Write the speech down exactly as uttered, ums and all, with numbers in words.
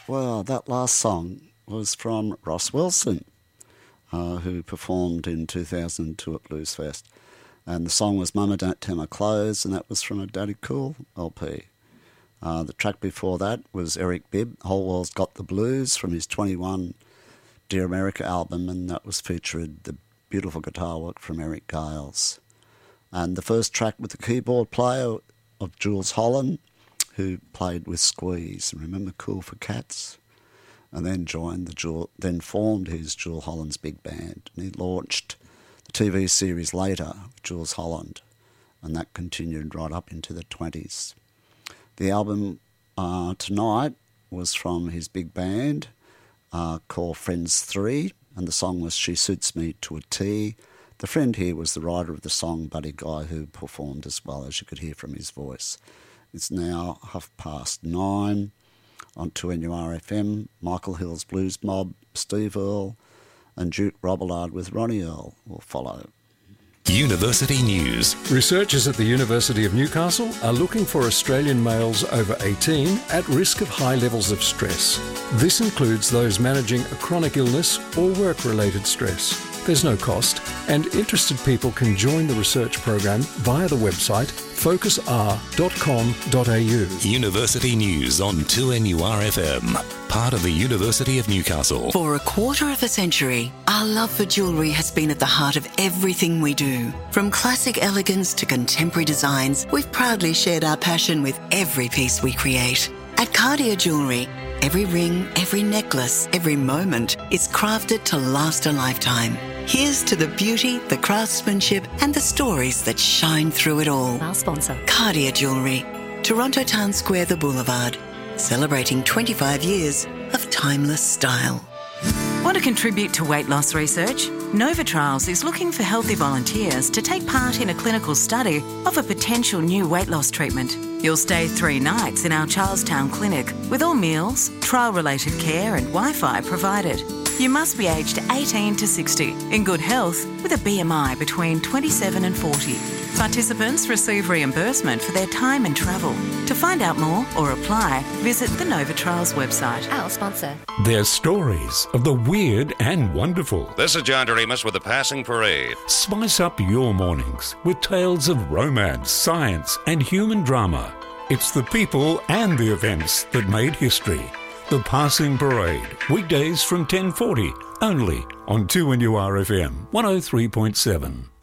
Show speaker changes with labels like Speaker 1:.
Speaker 1: Well, that last song was from Ross Wilson, uh, who performed in two thousand two at Blues Fest. And the song was Mama Don't Tear My Clothes, and that was from a Daddy Cool L P. Uh, the track before that was Eric Bibb, Whole World's Got the Blues, from his twenty-one Dear America album, and that was featured the beautiful guitar work from Eric Gales. And the first track with the keyboard player of Jules Holland, who played with Squeeze, remember Cool for Cats? And then joined the Jewel, then formed his Jules Holland's big band, and he launched the T V series later with Jules Holland, and that continued right up into the twenties. The album uh, tonight was from his big band uh, called Friends three, and the song was She Suits Me to a T. The friend here was the writer of the song, Buddy Guy, who performed as well, as you could hear from his voice. It's now half past nine on two N U R F M. Michael Hill's Blues Mob, Steve Earle, and Duke Robillard with Ronnie Earle will follow.
Speaker 2: University News.
Speaker 3: Researchers at the University of Newcastle are looking for Australian males over eighteen at risk of high levels of stress. This includes those managing a chronic illness or work-related stress. There's no cost, and interested people can join the research program via the website focus r dot com dot a u.
Speaker 2: University News on two N U R F M, part of the University of Newcastle.
Speaker 4: For a quarter of a century, our love for jewellery has been at the heart of everything we do. From classic elegance to contemporary designs, we've proudly shared our passion with every piece we create. At Cartier Jewellery, every ring, every necklace, every moment is crafted to last a lifetime. Here's to the beauty, the craftsmanship, and the stories that shine through it all.
Speaker 5: Our sponsor.
Speaker 4: Cartier Jewellery, Toronto Town Square, the Boulevard, celebrating twenty-five years of timeless style.
Speaker 6: Want to contribute to weight loss research? Nova Trials is looking for healthy volunteers to take part in a clinical study of a potential new weight loss treatment. You'll stay three nights in our Charlestown clinic with all meals, trial-related care and Wi-Fi provided. You must be aged eighteen to sixty, in good health, with a B M I between twenty-seven and forty. Participants receive reimbursement for their time and travel. To find out more or apply, visit the Nova Trials website.
Speaker 5: Our sponsor.
Speaker 3: They're stories of the weird and wonderful.
Speaker 7: This is John Doremus with the Passing Parade.
Speaker 3: Spice up your mornings with tales of romance, science, and human drama. It's the people and the events that made history. The Passing Parade, weekdays from ten forty, only on two N U R F M one oh three point seven.